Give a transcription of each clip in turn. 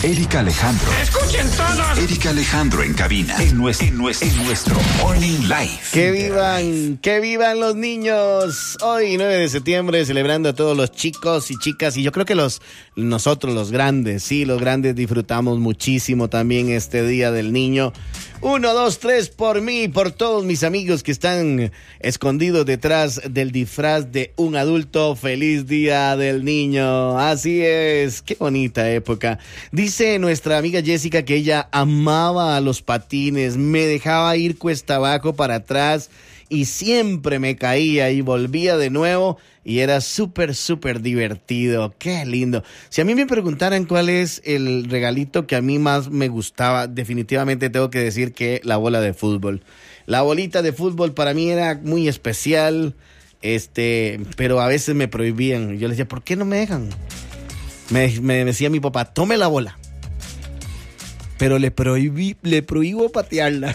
Erika Alejandro. ¡Escuchen todos! Erika Alejandro en cabina. En nuestro Morning Live. Que vivan los niños. Hoy, 9 de septiembre, celebrando a todos los chicos y chicas. Y yo creo que nosotros, los grandes, disfrutamos muchísimo también este Día del Niño. 1, 2, 3 por mí y por todos mis amigos que están escondidos detrás del disfraz de un adulto. Feliz Día del Niño. Así es, qué bonita época. Dice nuestra amiga Jessica que ella amaba los patines, me dejaba ir cuesta abajo para atrás y siempre me caía y volvía de nuevo y era súper divertido. Qué lindo. Si a mí me preguntaran cuál es el regalito que a mí más me gustaba, definitivamente tengo que decir que la bola de fútbol. La bolita de fútbol para mí era muy especial, pero a veces me prohibían. Yo les decía, ¿por qué no me dejan? Me decía mi papá, tome la bola. Pero le prohíbo patearla.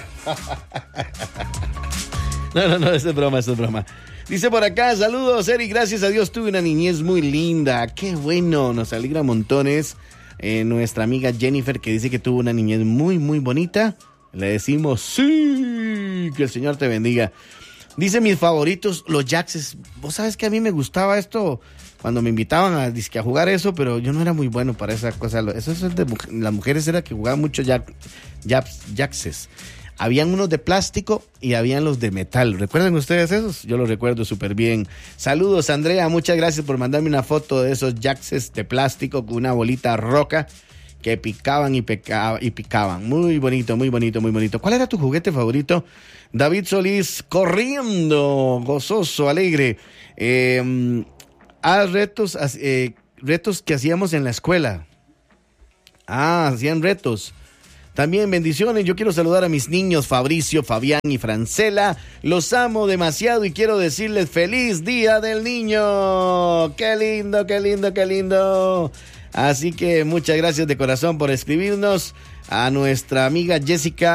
No, eso es broma. Dice por acá, saludos, Eri, gracias a Dios tuve una niñez muy linda. Qué bueno, nos alegra montones. Nuestra amiga Jennifer, que dice que tuvo una niñez muy bonita. Le decimos, sí, que el Señor te bendiga. Dice mis favoritos, los Jaxes. Vos sabes que a mí me gustaba esto cuando me invitaban a jugar eso, pero yo no era muy bueno para esa cosa. Eso es de las mujeres, era que jugaban mucho Jaxes. Habían unos de plástico y habían los de metal. ¿Recuerdan ustedes esos? Yo los recuerdo súper bien. Saludos, Andrea. Muchas gracias por mandarme una foto de esos Jaxes de plástico con una bolita roca que picaban y picaban. Muy bonito. ¿Cuál era tu juguete favorito? David Solís, corriendo, gozoso, alegre. Retos que hacíamos en la escuela. Hacían retos. También bendiciones, yo quiero saludar a mis niños Fabricio, Fabián y Francela. Los amo demasiado y quiero decirles feliz Día del Niño. Qué lindo. Así que muchas gracias de corazón por escribirnos. A nuestra amiga Jessica